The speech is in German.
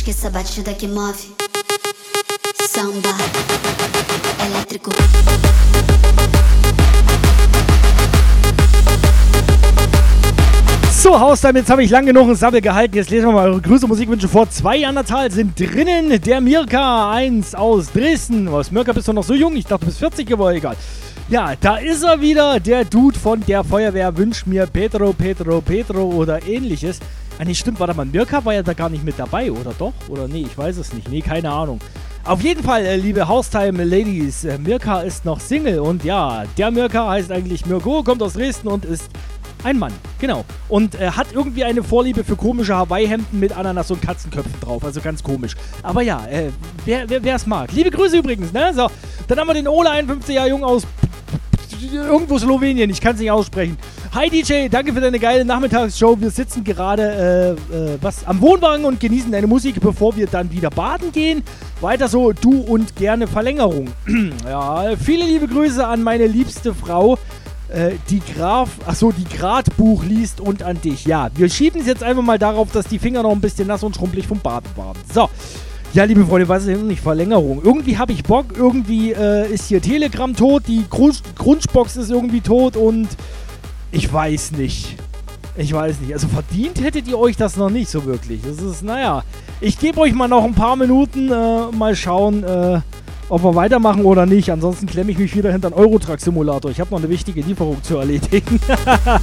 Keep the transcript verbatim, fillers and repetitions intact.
Que essa batida que move. Samba elétrico. So, Haustime, jetzt habe ich lang genug ein Sabbel gehalten. Jetzt lesen wir mal eure Grüße, Musikwünsche vor. Zwei an der Zahl sind drinnen. Der Mirka, eins aus Dresden. Was, Mirka, bist du noch so jung? Ich dachte, du bist vierzig geworden, egal. Ja, da ist er wieder, der Dude von der Feuerwehr. Wünscht mir Pedro, Pedro, Pedro oder ähnliches. Ah, nee, stimmt, warte mal, Mirka war ja da gar nicht mit dabei, oder doch? Oder nee, ich weiß es nicht. Nee, keine Ahnung. Auf jeden Fall, äh, liebe Haustime-Ladies, äh, Mirka ist noch Single. Und ja, der Mirka heißt eigentlich Mirko, kommt aus Dresden und ist ein Mann, genau. Und äh, hat irgendwie eine Vorliebe für komische Hawaii-Hemden mit Ananas und Katzenköpfen drauf. Also ganz komisch. Aber ja, äh, wer, wer, wer es mag. Liebe Grüße übrigens, ne? So, dann haben wir den Ole, einundfünfzig Jahre jung aus irgendwo Slowenien. Ich kann es nicht aussprechen. Hi D J, danke für deine geile Nachmittagsshow. Wir sitzen gerade äh, äh, was am Wohnwagen und genießen deine Musik, bevor wir dann wieder baden gehen. Weiter so, du und gerne Verlängerung. Ja, viele liebe Grüße an meine liebste Frau, die Graf, achso, die Gradbuch liest und an dich. Ja, wir schieben es jetzt einfach mal darauf, dass die Finger noch ein bisschen nass und schrumpelig vom Baden waren. So, ja, liebe Freunde, was ist denn nicht Verlängerung? Irgendwie habe ich Bock, irgendwie äh, ist hier Telegram tot, die Grunsch- Grunschbox ist irgendwie tot und ich weiß nicht. Ich weiß nicht, also verdient hättet ihr euch das noch nicht so wirklich. Das ist, naja, ich gebe euch mal noch ein paar Minuten, äh, mal schauen, äh, ob wir weitermachen oder nicht. Ansonsten klemme ich mich wieder hinter einen Eurotruck-Simulator. Ich habe noch eine wichtige Lieferung zu erledigen.